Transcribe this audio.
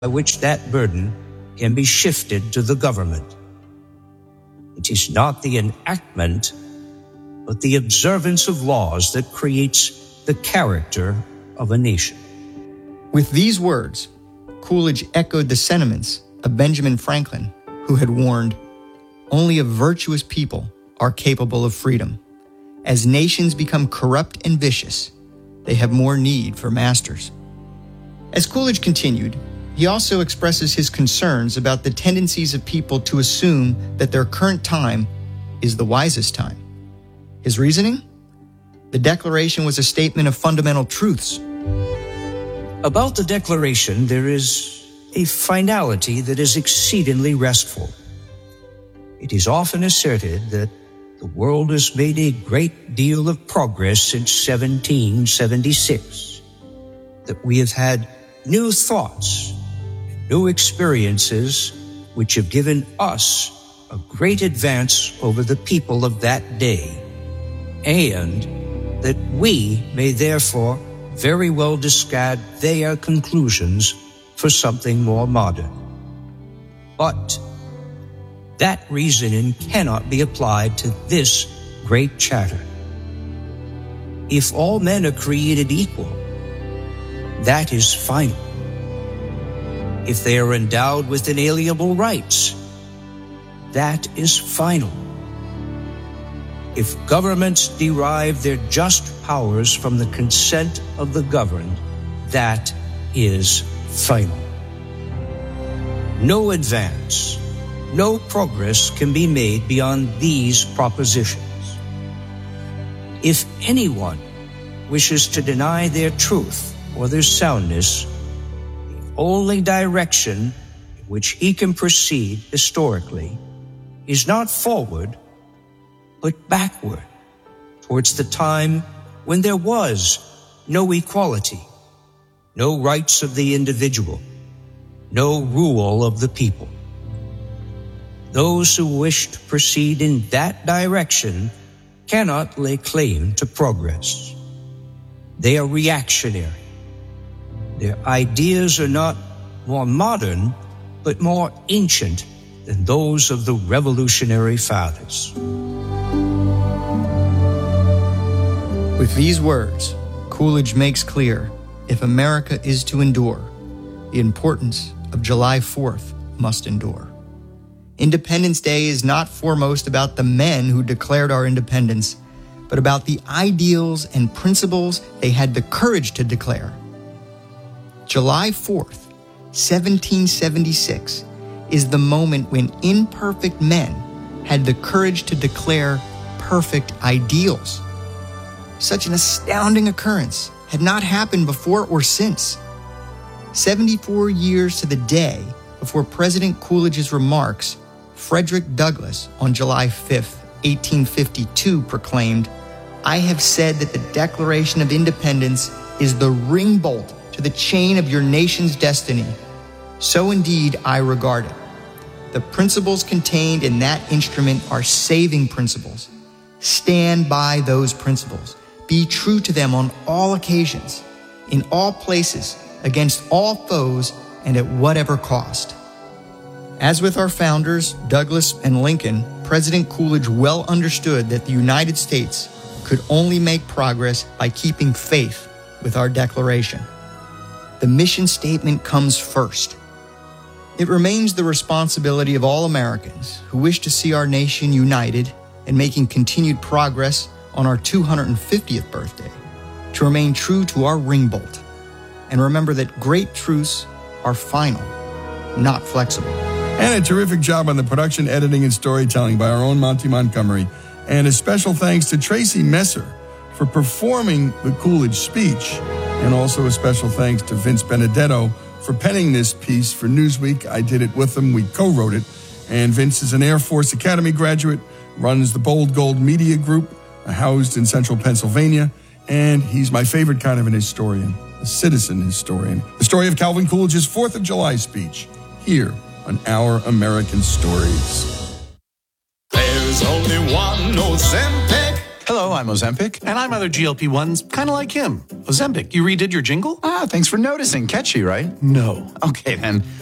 by which that burden can be shifted to the government. It is not the enactment, but the observance of laws that creates the character of a nation. With these words, Coolidge echoed the sentiments of Benjamin Franklin, who had warned, "Only a virtuous people are capable of freedom. As nations become corrupt and vicious, they have more need for masters." As Coolidge continued, he also expresses his concerns about the tendencies of people to assume that their current time is the wisest time. His reasoning? The Declaration was a statement of fundamental truths. About the Declaration, there is a finality that is exceedingly restful. It is often asserted that the world has made a great deal of progress since 1776, that we have had new thoughts, new experiences which have given us a great advance over the people of that day, and that we may therefore very well discard their conclusions for something more modern. But that reasoning cannot be applied to this great charter. If all men are created equal, that is final. If they are endowed with inalienable rights, that is final. If governments derive their just powers from the consent of the governed, that is final. No advance, no progress can be made beyond these propositions. If anyone wishes to deny their truth or their soundness, the only direction in which he can proceed historically is not forward, but backward, towards the time when there was no equality, no rights of the individual, no rule of the people. Those who wish to proceed in that direction cannot lay claim to progress. They are reactionary. Their ideas are not more modern, but more ancient than those of the revolutionary fathers. With these words, Coolidge makes clear, if America is to endure, the importance of July 4th must endure. Independence Day is not foremost about the men who declared our independence, but about the ideals and principles they had the courage to declare. July 4th, 1776, is the moment when imperfect men had the courage to declare perfect ideals. Such an astounding occurrence had not happened before or since. 74 years to the day before President Coolidge's remarks, Frederick Douglass on July 5th, 1852 proclaimed, "I have said that the Declaration of Independence is the ring bolt to the chain of your nation's destiny. So indeed I regard it. The principles contained in that instrument are saving principles. Stand by those principles. Be true to them on all occasions, in all places, against all foes, and at whatever cost." As with our founders, Douglass and Lincoln, President Coolidge well understood that the United States could only make progress by keeping faith with our Declaration. The mission statement comes first. It remains the responsibility of all Americans who wish to see our nation united and making continued progress on our 250th birthday to remain true to our ring bolt and remember that great truths are final, not flexible. And a terrific job on the production, editing, and storytelling by our own Monty Montgomery. And a special thanks to Tracy Messer for performing the Coolidge speech. And also a special thanks to Vince Benedetto for penning this piece for Newsweek. I did it with him. We co-wrote it. And Vince is an Air Force Academy graduate, runs the Bold Gold Media Group, housed in central Pennsylvania. And he's my favorite kind of an historian, a citizen historian. The story of Calvin Coolidge's 4th of July speech, here on Our American Stories. There's only one Ozempic. Hello, Hello, I'm Ozempic. And I'm other GLP-1s, kind of like him. Ozempic, you redid your jingle? Thanks for noticing. Catchy, right? No. Okay, then.